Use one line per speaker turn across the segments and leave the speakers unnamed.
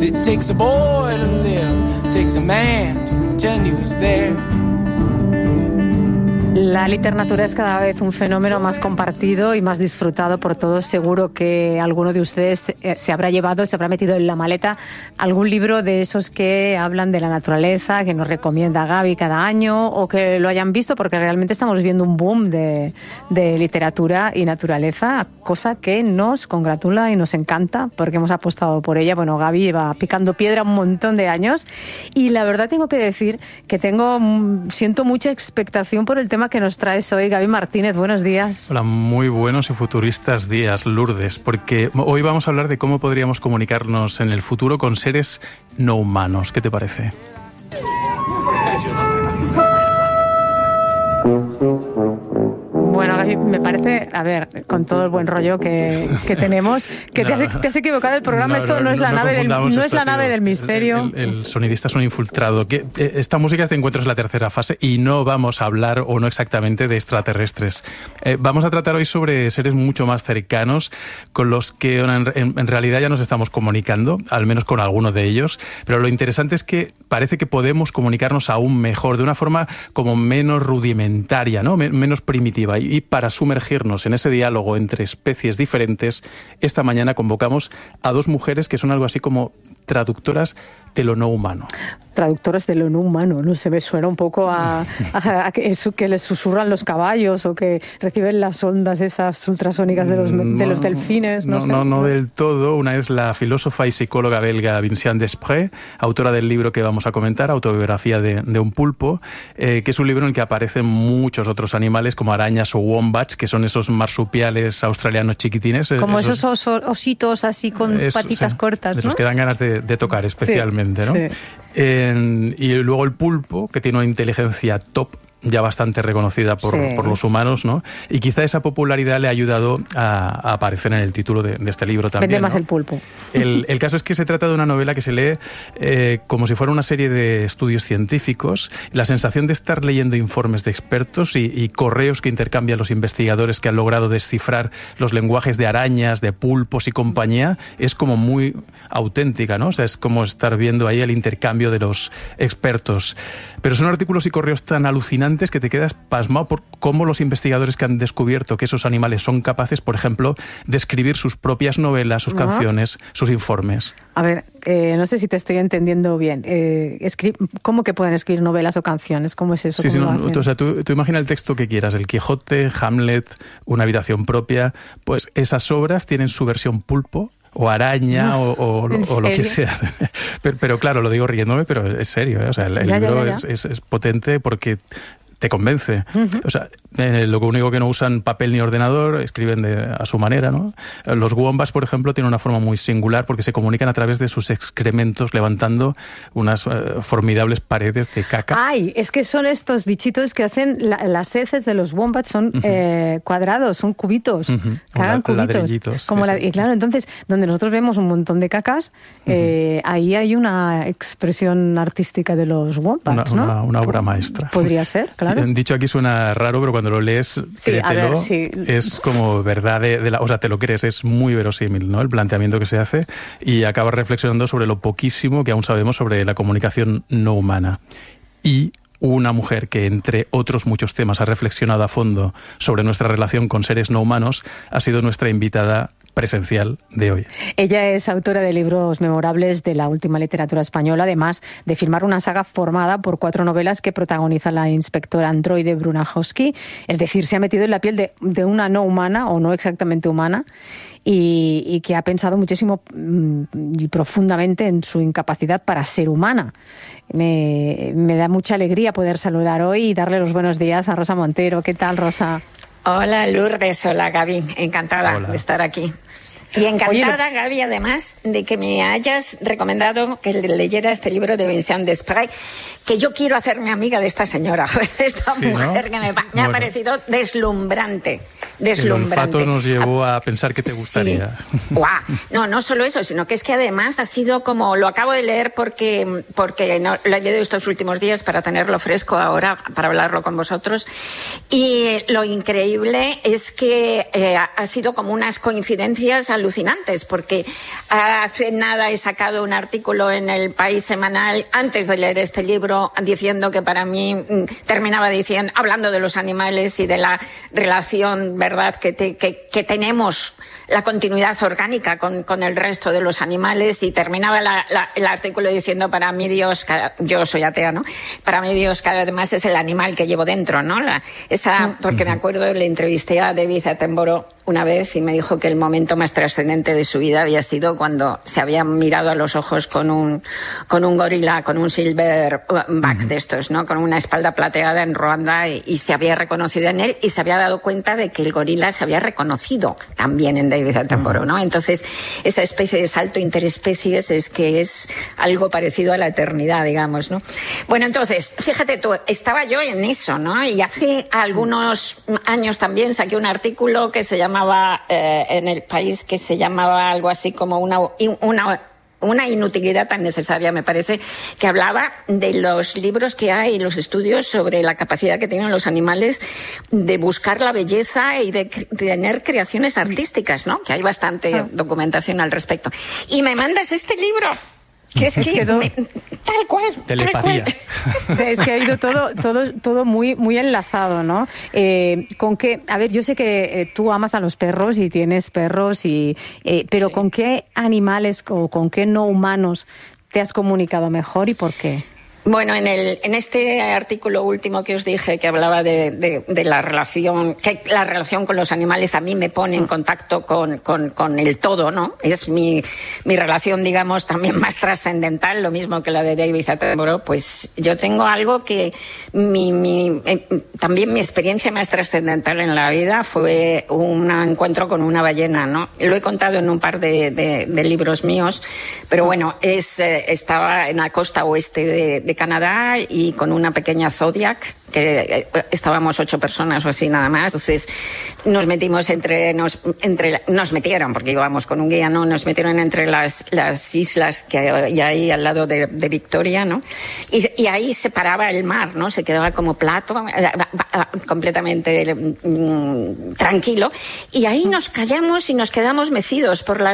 It takes a boy to live, it takes a man to pretend he was there.
La literatura es cada vez un fenómeno más compartido y más disfrutado por todos. Seguro que alguno de ustedes se habrá metido en la maleta algún libro de esos que hablan de la naturaleza, que nos recomienda Gaby cada año, o que lo hayan visto, porque realmente estamos viendo un boom de literatura y naturaleza, cosa que nos congratula y nos encanta, porque hemos apostado por ella. Bueno, Gaby lleva picando piedra un montón de años y la verdad tengo que decir que siento mucha expectación por el tema que nos traes hoy. Gaby Martínez, buenos días.
Hola, muy buenos y futuristas días, Lourdes, porque hoy vamos a hablar de cómo podríamos comunicarnos en el futuro con seres no humanos. ¿Qué te parece?
Bueno, Gaby, me parece, a ver, con todo el buen rollo que tenemos, que te has equivocado el programa. Esto no es la nave del misterio.
El sonidista es un infiltrado. Esta música de encuentro es la tercera fase y no vamos a hablar, o no exactamente, de extraterrestres. Vamos a tratar hoy sobre seres mucho más cercanos, con los que en realidad ya nos estamos comunicando, al menos con algunos de ellos. Pero lo interesante es que parece que podemos comunicarnos aún mejor, de una forma como menos rudimentaria, ¿no? Menos primitiva. Y para sumergirnos en ese diálogo entre especies diferentes, esta mañana convocamos a dos mujeres que son algo así como traductoras de lo no humano.
Traductoras de lo no humano, no sé, me suena un poco a que les susurran los caballos o que reciben las ondas esas ultrasónicas de los delfines.
No del todo. Una es la filósofa y psicóloga belga Vinciane Desprez, autora del libro que vamos a comentar, Autobiografía de un pulpo, que es un libro en el que aparecen muchos otros animales como arañas o wombats, que son esos marsupiales australianos chiquitines.
Como esos ositos así con patitas cortas, ¿no?
De los que dan ganas de tocar especialmente, ¿no?
Sí.
Y luego el pulpo, que tiene una inteligencia top, ya bastante reconocida por los humanos, ¿no? Y quizá esa popularidad le ha ayudado a aparecer en el título de este libro también.
Vende más,
¿no?
El pulpo.
El caso es que se trata de una novela que se lee como si fuera una serie de estudios científicos. La sensación de estar leyendo informes de expertos y correos que intercambian los investigadores que han logrado descifrar los lenguajes de arañas, de pulpos y compañía es como muy auténtica, ¿no? O sea, es como estar viendo ahí el intercambio de los expertos. Pero son artículos y correos tan alucinantes que te quedas pasmado por cómo los investigadores que han descubierto que esos animales son capaces, por ejemplo, de escribir sus propias novelas, sus canciones, sus informes.
A ver, no sé si te estoy entendiendo bien. ¿Cómo que pueden escribir novelas o canciones? ¿Cómo es eso?
Sí, o sea, tú imagina el texto que quieras, el Quijote, Hamlet, Una habitación propia, pues esas obras tienen su versión pulpo, o araña, o lo que sea. Pero claro, lo digo riéndome, pero es serio, ¿eh? O sea, el libro es potente porque te convence. O sea, lo único que no usan papel ni ordenador, escriben a su manera, ¿no? Los wombats, por ejemplo, tienen una forma muy singular porque se comunican a través de sus excrementos, levantando unas formidables paredes de caca.
¡Ay! Es que son estos bichitos que hacen las heces de los wombats, son cuadrados, son cubitos, cagan cubitos. Y claro, entonces, donde nosotros vemos un montón de cacas, ahí hay una expresión artística de los wombats, ¿no?
Una obra maestra.
Podría ser, claro.
Dicho aquí suena raro, pero cuando lo lees, créetelo, es como verdad o sea, te lo crees, es muy verosímil, ¿no? El planteamiento que se hace, y acabas reflexionando sobre lo poquísimo que aún sabemos sobre la comunicación no humana. Y una mujer que, entre otros muchos temas, ha reflexionado a fondo sobre nuestra relación con seres no humanos, ha sido nuestra invitada presencial de hoy.
Ella es autora de libros memorables de la última literatura española, además de firmar una saga formada por 4 novelas que protagoniza la inspectora androide Bruna Hosky. Es decir, se ha metido en la piel de una no humana, o no exactamente humana, y que ha pensado muchísimo y profundamente en su incapacidad para ser humana. Me da mucha alegría poder saludar hoy y darle los buenos días a Rosa Montero. ¿Qué tal, Rosa?
Hola, Lourdes. Hola, Gaby. Encantada de estar aquí. Y encantada, Gaby, además, de que me hayas recomendado que leyera este libro de Vinciane Desprez, que yo quiero hacerme amiga de esta señora, esta mujer, ¿no? Que me ha parecido deslumbrante.
El olfato nos llevó a pensar que te gustaría.
Sí. ¡Guau! No solo eso, sino que es que además ha sido como, lo acabo de leer porque no, lo he leído estos últimos días para tenerlo fresco ahora, para hablarlo con vosotros. Y lo increíble es que ha sido como unas coincidencias alucinantes, porque hace nada he sacado un artículo en El País semanal, antes de leer este libro, diciendo que para mí, hablando de los animales y de la relación, ¿verdad?, que tenemos, la continuidad orgánica con el resto de los animales, y terminaba el artículo diciendo, para mí Dios, yo soy atea, ¿no? Para mí Dios cada vez más es el animal que llevo dentro, ¿no? Porque me acuerdo, le entrevisté a David Attenborough una vez y me dijo que el momento más trascendente de su vida había sido cuando se había mirado a los ojos con un gorila, con un silverback de estos, ¿no? Con una espalda plateada en Ruanda, y se había reconocido en él, y se había dado cuenta de que el gorila se había reconocido también en David Attenborough, ¿no? Entonces, esa especie de salto interespecies es algo parecido a la eternidad, digamos, ¿no? Bueno, entonces, fíjate tú, estaba yo en eso, ¿no? Y hace algunos años también saqué un artículo que se llamaba, en El País, que se llamaba algo así como una inutilidad tan necesaria, me parece, que hablaba de los libros que hay, los estudios sobre la capacidad que tienen los animales de buscar la belleza y de tener creaciones artísticas, ¿no? Que hay bastante documentación al respecto. Y me mandas este libro, que es que tal cual.
Telepatía.
Es que ha ido todo muy, muy enlazado, ¿no? ¿Con qué? A ver, yo sé que tú amas a los perros y tienes perros, pero sí. ¿Con qué animales o con qué no humanos te has comunicado mejor y por qué?
Bueno, en este artículo último que os dije, que hablaba de la relación, que la relación con los animales a mí me pone en contacto con el todo, ¿no? Es mi relación, digamos, también más trascendental, lo mismo que la de David Attenborough. Pues yo tengo algo que también mi experiencia más trascendental en la vida fue un encuentro con una ballena, ¿no? Lo he contado en un par de libros míos, pero bueno, estaba en la costa oeste de Canadá, y con una pequeña Zodiac, que estábamos 8 personas o así nada más. Entonces nos metimos nos metieron, porque íbamos con un guía, ¿no? Nos metieron entre las islas que hay ahí al lado de Victoria, ¿no? Y ahí se paraba el mar, ¿no? Se quedaba como plato, completamente tranquilo. Y ahí nos callamos y nos quedamos mecidos por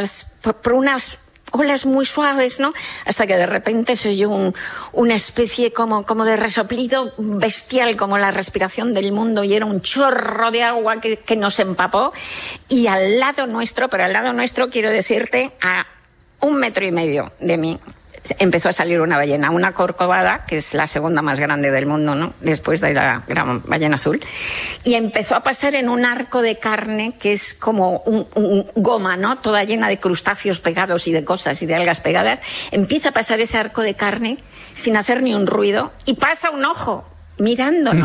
unas olas muy suaves, ¿no? Hasta que de repente se oyó una especie como de resoplido bestial, como la respiración del mundo, y era un chorro de agua que nos empapó. Y al lado nuestro quiero decirte, a 1,5 metros de mí, empezó a salir una ballena, una corcovada, que es la segunda más grande del mundo, ¿no? Después de la gran ballena azul. Y empezó a pasar en un arco de carne que es como un goma, ¿no? Toda llena de crustáceos pegados y de cosas y de algas pegadas. Empieza a pasar ese arco de carne sin hacer ni un ruido, y pasa un ojo mirándome.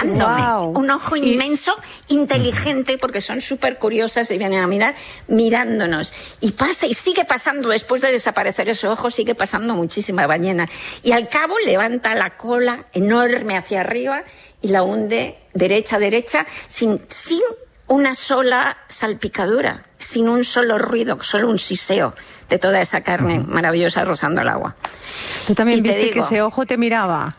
Wow. Un ojo inmenso, inteligente, porque son súper curiosas y vienen a mirar, mirándonos. Y pasa y sigue pasando, después de desaparecer ese ojo, sigue pasando muchísima ballena. Y al cabo levanta la cola enorme hacia arriba y la hunde derecha, sin una sola salpicadura, sin un solo ruido, solo un siseo de toda esa carne maravillosa rozando el agua.
¿Tú también viste que ese ojo te miraba?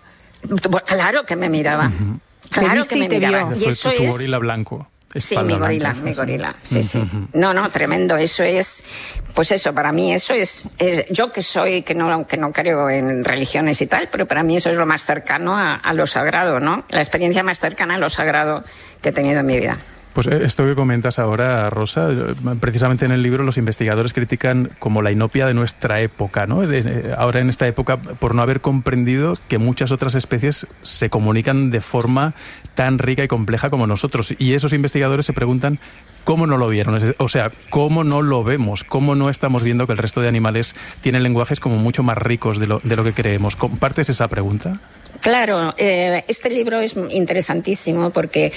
Claro que me miraba. Claro que me miraba.
Y eso es tu gorila blanco.
Sí, mi gorila. Sí. No, tremendo. Eso es, pues eso, para mí eso es yo que no creo en religiones y tal, pero para mí eso es lo más cercano a lo sagrado, ¿no? La experiencia más cercana a lo sagrado que he tenido en mi vida.
Pues esto que comentas ahora, Rosa, precisamente en el libro los investigadores critican como la inopia de nuestra época, ¿no? Ahora en esta época, por no haber comprendido que muchas otras especies se comunican de forma tan rica y compleja como nosotros. Y esos investigadores se preguntan cómo no lo vieron, o sea, cómo no lo vemos, cómo no estamos viendo que el resto de animales tienen lenguajes como mucho más ricos de lo que creemos. ¿Compartes esa pregunta?
Claro, este libro es interesantísimo porque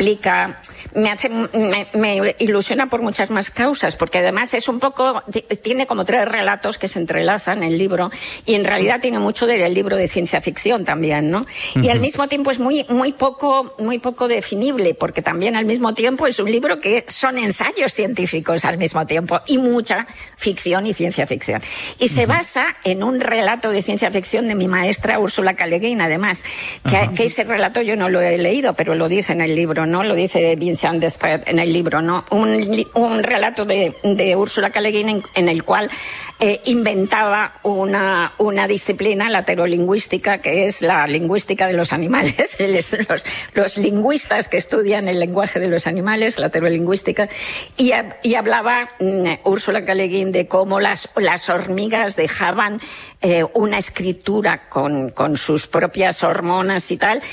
me ilusiona por muchas más causas, porque además es tiene como 3 relatos que se entrelazan en el libro, y en realidad tiene mucho del libro de ciencia ficción también, ¿no? Y al mismo tiempo es muy poco definible, porque también al mismo tiempo es un libro que son ensayos científicos al mismo tiempo, y mucha ficción y ciencia ficción. Y se basa en un relato de ciencia ficción de mi maestra Úrsula K. Le Guin, además, que ese relato yo no lo he leído, pero lo dice en el libro, ¿no? Lo dice Vincent Desprez en el libro, ¿no? Un relato de Úrsula K. Le Guin en el cual inventaba una disciplina, la terolingüística, que es la lingüística de los animales. Los lingüistas que estudian el lenguaje de los animales, la terolingüística, y hablaba Úrsula K. Le Guin de cómo las hormigas dejaban una escritura con sus propias hormonas y tal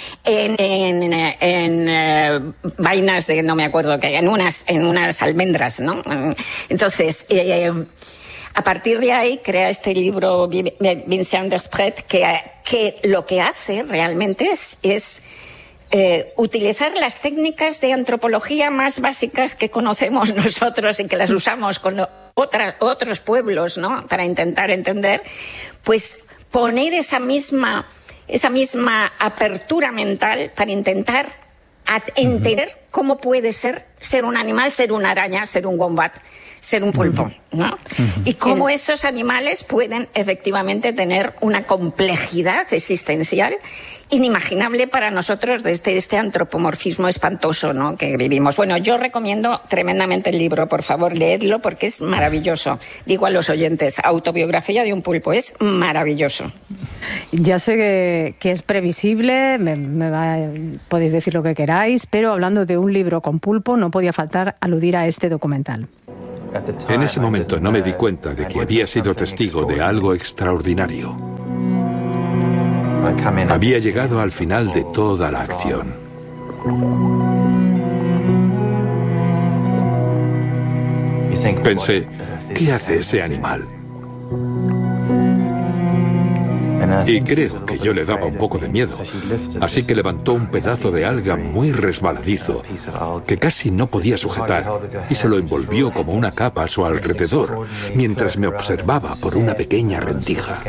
en vainas de no me acuerdo qué, en unas almendras, ¿no? Entonces a partir de ahí crea este libro Vincent Desprez que lo que hace realmente es utilizar las técnicas de antropología más básicas que conocemos nosotros y que las usamos con otros pueblos, ¿no? Para intentar entender, pues poner esa misma apertura mental para intentar entender cómo puede ser un animal, ser una araña, ser un wombat, ser un pulpo, ¿no? Y cómo esos animales pueden efectivamente tener una complejidad existencial inimaginable para nosotros desde este antropomorfismo espantoso, ¿no?, que vivimos. Bueno, yo recomiendo tremendamente el libro, por favor, leedlo porque es maravilloso. Digo a los oyentes, Autobiografía de un pulpo, es maravilloso.
Ya sé que es previsible, podéis decir lo que queráis, pero hablando de un libro con pulpo, no podía faltar aludir a este documental.
En ese momento no me di cuenta de que había sido testigo de algo extraordinario. Había llegado al final de toda la acción. Pensé, ¿qué hace ese animal? Y creo que yo le daba un poco de miedo, así que levantó un pedazo de alga muy resbaladizo que casi no podía sujetar y se lo envolvió como una capa a su alrededor mientras me observaba por una pequeña rendija.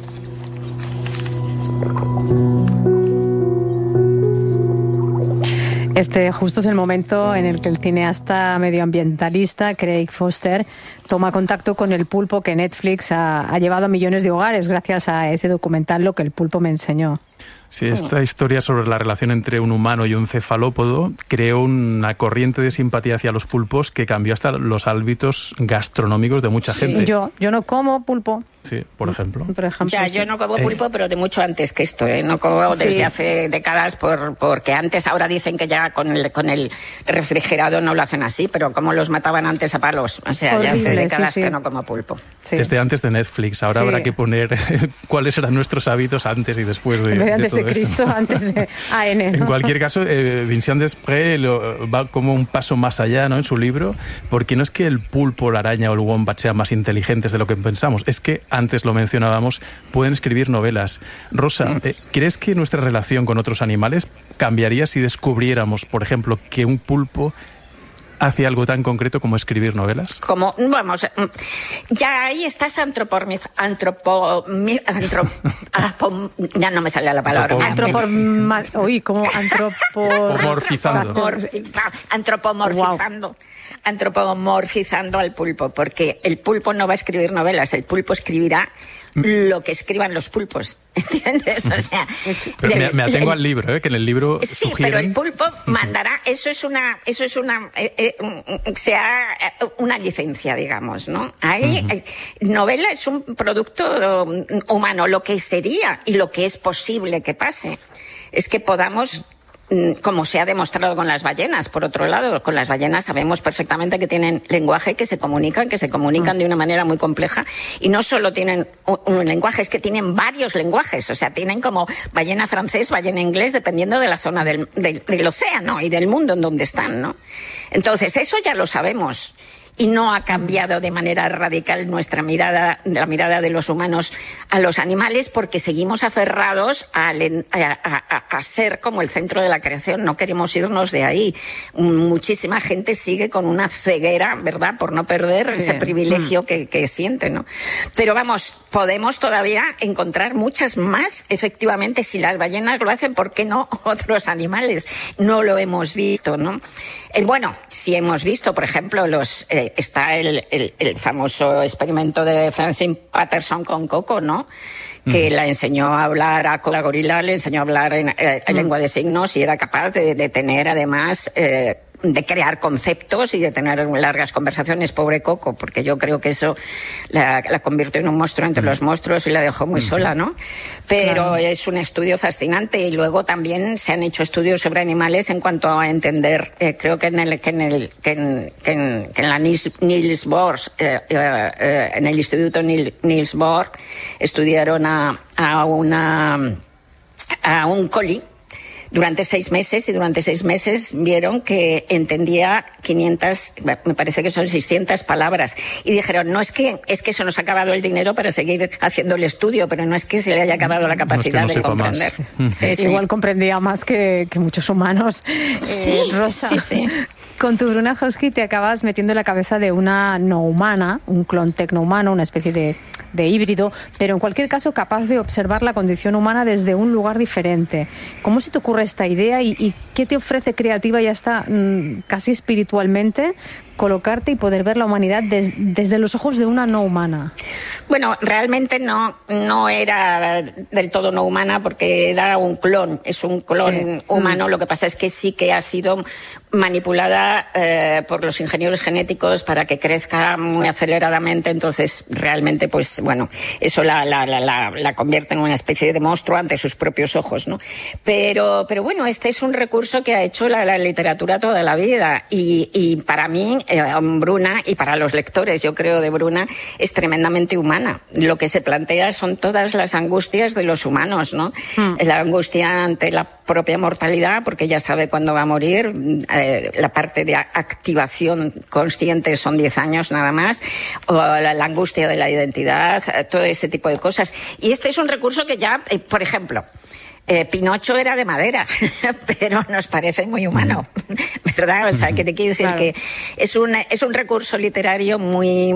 Este justo es el momento en el que el cineasta medioambientalista Craig Foster toma contacto con el pulpo que Netflix ha llevado a millones de hogares gracias a ese documental Lo que el pulpo me enseñó.
Sí, esta historia sobre la relación entre un humano y un cefalópodo creó una corriente de simpatía hacia los pulpos que cambió hasta los hábitos gastronómicos de mucha gente.
Yo no como pulpo.
Sí, por ejemplo.
Ya, yo no como pulpo, pero de mucho antes que esto, ¿eh? No como desde hace décadas porque antes, ahora dicen que ya con el refrigerado no lo hacen así, pero como los mataban antes a palos. O sea, ya hace décadas que no como pulpo.
Sí.
Desde antes de Netflix. Ahora habrá que poner cuáles eran nuestros hábitos antes y después de
antes
todo
de Cristo,
esto.
antes de AN, ¿no?
En cualquier caso, Vincent Desprez va como un paso más allá, ¿no?, en su libro, porque no es que el pulpo, la araña o el wombat sean más inteligentes de lo que pensamos, es que, antes lo mencionábamos, pueden escribir novelas. Rosa, ¿crees que nuestra relación con otros animales cambiaría si descubriéramos, por ejemplo, que un pulpo hace algo tan concreto como escribir novelas?
Ya ahí estás ya no me sale la palabra. Antropomorfizando al pulpo, porque el pulpo no va a escribir novelas, el pulpo escribirá lo que escriban los pulpos, ¿entiendes? O sea,
pero me atengo al libro, que en el libro
sí,
sugieren...
pero el pulpo mandará, eso es una licencia, digamos, ¿no? Ahí novela es un producto humano. Lo que sería y lo que es posible que pase es que podamos, como se ha demostrado con las ballenas, por otro lado, con las ballenas sabemos perfectamente que tienen lenguaje, que se comunican de una manera muy compleja, y no solo tienen un lenguaje, es que tienen varios lenguajes, o sea, tienen como ballena francés, ballena inglés, dependiendo de la zona del océano y del mundo en donde están, ¿no? Entonces, eso ya lo sabemos. Y no ha cambiado de manera radical nuestra mirada, la mirada de los humanos a los animales, porque seguimos aferrados a ser como el centro de la creación. No queremos irnos de ahí. Muchísima gente sigue con una ceguera, ¿verdad?, por no perder ese privilegio que siente, ¿no? Pero vamos, podemos todavía encontrar muchas más, efectivamente. Si las ballenas lo hacen, ¿por qué no otros animales? No lo hemos visto, ¿no? Bueno, sí hemos visto, por ejemplo, está el famoso experimento de Francine Patterson con Coco, ¿no? Que la enseñó a hablar a la gorila, le enseñó a hablar en lengua de signos y era capaz de tener además de crear conceptos y de tener largas conversaciones, pobre Coco, porque yo creo que eso la convirtió en un monstruo entre los monstruos y la dejó muy sola, ¿no? Pero es un estudio fascinante y luego también se han hecho estudios sobre animales en cuanto a entender, creo que en la Niels Bohr, en el Instituto Niels Bohr estudiaron a un collie durante 6 meses, y durante 6 meses vieron que entendía 500, me parece que son 600 palabras. Y dijeron, no es que se nos ha acabado el dinero para seguir haciendo el estudio, pero no es que se le haya acabado la capacidad de comprender.
Sí. Igual comprendía más que muchos humanos. Rosa,
sí.
Con tu Bruna Husky te acabas metiendo en la cabeza de una no humana, un clon tecnohumano, una especie de híbrido, pero en cualquier caso capaz de observar la condición humana desde un lugar diferente. ¿Cómo se te ocurre esta idea y qué te ofrece creativa y hasta casi espiritualmente colocarte y poder ver la humanidad desde los ojos de una no humana?
Bueno, realmente no era del todo no humana porque era un clon, es un clon humano. Lo que pasa es que sí que ha sido manipulada por los ingenieros genéticos para que crezca muy aceleradamente, entonces realmente pues bueno, eso la convierte en una especie de monstruo ante sus propios ojos, ¿no? Pero bueno, este es un recurso que ha hecho la literatura toda la vida y para mí Bruna, y para los lectores, yo creo, de Bruna, es tremendamente humana. Lo que se plantea son todas las angustias de los humanos, ¿no? La angustia ante la propia mortalidad, porque ya sabe cuándo va a morir. La parte de activación consciente son 10 años nada más. O la angustia de la identidad, todo ese tipo de cosas. Y este es un recurso que ya, por ejemplo, Pinocho era de madera, pero nos parece muy humano, ¿verdad? O sea, que te quiero decir que es un recurso literario muy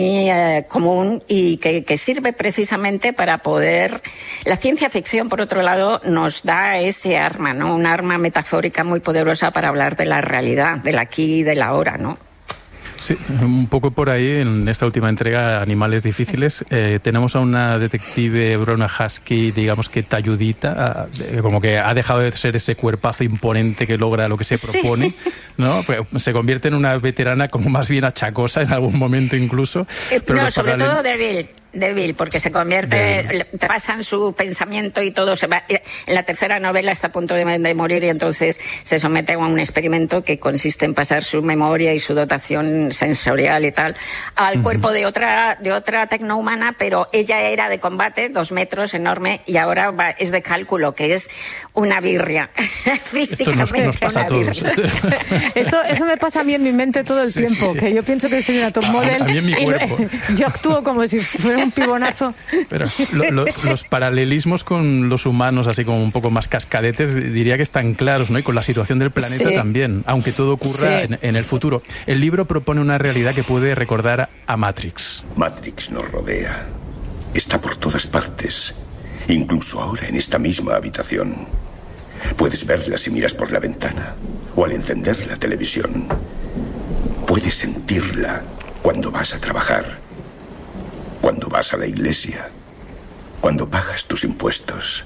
común y que sirve precisamente para poder... La ciencia ficción, por otro lado, nos da ese arma, ¿no? Un arma metafórica muy poderosa para hablar de la realidad, del aquí y del ahora, ¿no?
Sí, un poco por ahí, en esta última entrega, Animales Difíciles, tenemos a una detective Bruna Husky, digamos que talludita, como que ha dejado de ser ese cuerpazo imponente que logra lo que se propone, ¿no? Pues se convierte en una veterana como más bien achacosa en algún momento incluso. Pero
no, sobre todo débil, porque se convierte, te pasan su pensamiento y todo se va. En la tercera novela está a punto de morir y entonces se somete a un experimento que consiste en pasar su memoria y su dotación sensorial y tal al cuerpo de otra tecnohumana, pero ella era de combate, 2 metros, enorme, y ahora es de cálculo, que es una birria. Físicamente
nos pasa
una birria.
Eso me pasa a mí en mi mente todo el tiempo, que yo pienso que soy una top model.
A mí en mi cuerpo.
Yo actúo como si fuera un pibonazo.
Pero los paralelismos con los humanos, así como un poco más cascadetes, diría que están claros, ¿no? Y con la situación del planeta también, aunque todo ocurra en el futuro. El libro propone una realidad que puede recordar a Matrix.
Matrix nos rodea. Está por todas partes. Incluso ahora en esta misma habitación. Puedes verla si miras por la ventana o al encender la televisión. Puedes sentirla cuando vas a trabajar, cuando vas a la iglesia, cuando pagas tus impuestos.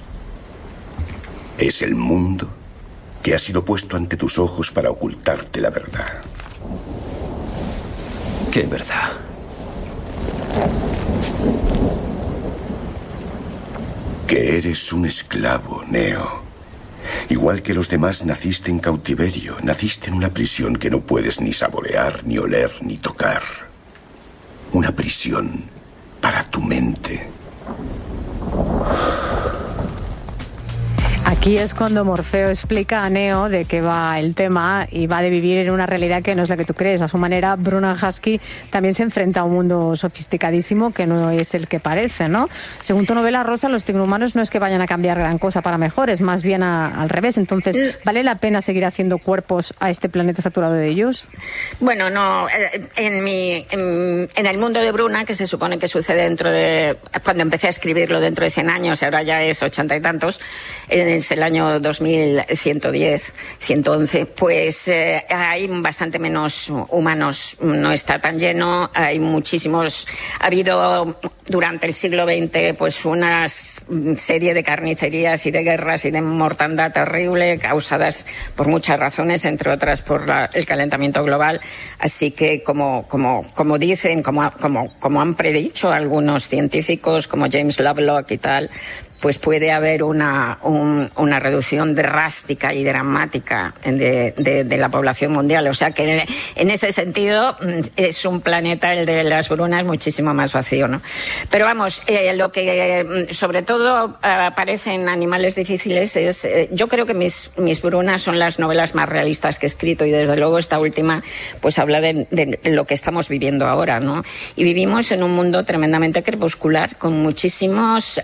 Es el mundo que ha sido puesto ante tus ojos para ocultarte la verdad.
¿Qué verdad?
Que eres un esclavo, Neo. Igual que los demás, naciste en cautiverio. Naciste en una prisión que no puedes ni saborear, ni oler, ni tocar. Una prisión para tu mente.
Aquí es cuando Morfeo explica a Neo de qué va el tema y va de vivir en una realidad que no es la que tú crees. A su manera, Bruna Husky también se enfrenta a un mundo sofisticadísimo que no es el que parece, ¿no? Según tu novela, Rosa, los tecnohumanos no es que vayan a cambiar gran cosa para mejor, es más bien al revés. Entonces, ¿vale la pena seguir haciendo cuerpos a este planeta saturado de ellos?
Bueno, no. En el mundo de Bruna, que se supone que sucede cuando empecé a escribirlo dentro de 100 años, y ahora ya es 80 y tantos, en es el año 2110, 111, pues hay bastante menos humanos, no está tan lleno, hay muchísimos, ha habido durante el siglo XX pues una serie de carnicerías y de guerras y de mortandad terrible causadas por muchas razones, entre otras por el calentamiento global, así que como dicen, como han predicho algunos científicos como James Lovelock y tal, pues puede haber una reducción drástica y dramática de la población mundial. O sea que en ese sentido es un planeta, el de las brunas, muchísimo más vacío, ¿no? Pero vamos, lo que sobre todo aparece en Animales difíciles es, yo creo que mis brunas son las novelas más realistas que he escrito, y desde luego esta última pues habla de lo que estamos viviendo ahora, ¿no? Y vivimos en un mundo tremendamente crepuscular, con muchísimos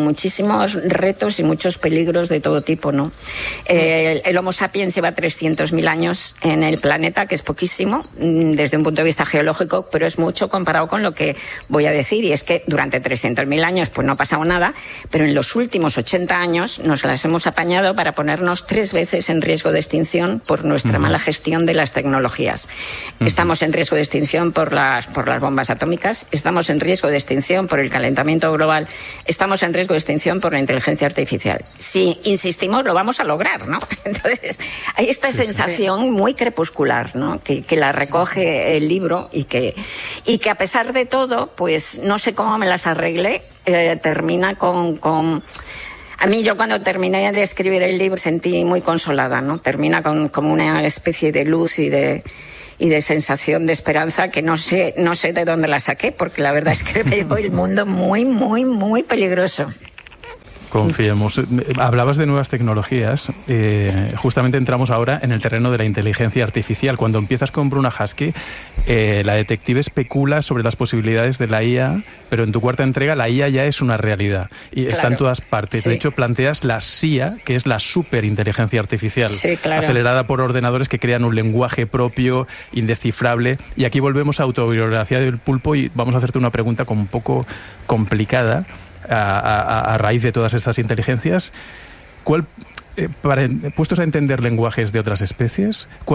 retos y muchos peligros de todo tipo, ¿no? El Homo sapiens lleva 300.000 años en el planeta, que es poquísimo desde un punto de vista geológico, pero es mucho comparado con lo que voy a decir, y es que durante 300.000 años pues no ha pasado nada, pero en los últimos 80 años nos las hemos apañado para ponernos 3 veces en riesgo de extinción por nuestra mala gestión de las tecnologías. Estamos en riesgo de extinción por las bombas atómicas, estamos en riesgo de extinción por el calentamiento global, estamos en riesgo de extinción por la inteligencia artificial. Si insistimos, lo vamos a lograr, ¿no? Entonces, hay esta sensación muy crepuscular, ¿no? Que la recoge el libro y que a pesar de todo, pues no sé cómo me las arreglé, termina con... A mí, yo cuando terminé de escribir el libro sentí muy consolada, ¿no? Termina con como una especie de luz y de sensación de esperanza que no sé de dónde la saqué, porque la verdad es que veo el mundo muy, muy, muy peligroso.
Confiemos. Hablabas de nuevas tecnologías. Justamente entramos ahora en el terreno de la inteligencia artificial. Cuando empiezas con Bruna Husky, la detective especula sobre las posibilidades de la IA, pero en tu cuarta entrega la IA ya es una realidad y está en todas partes. Sí. De hecho, planteas la SIA, que es la superinteligencia artificial, acelerada por ordenadores que crean un lenguaje propio, indescifrable. Y aquí volvemos a Autobiografía del Pulpo y vamos a hacerte una pregunta un poco complicada. A raíz de todas estas inteligencias, puestos a entender lenguajes de otras especies, ¿cuál